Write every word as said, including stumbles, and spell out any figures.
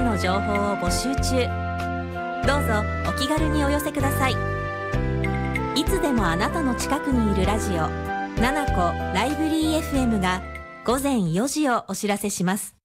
日の情報を募集中。どうぞお気軽にお寄せください。いつでもあなたの近くにいるラジオななこライブリー エフエム が午前よじをお知らせします。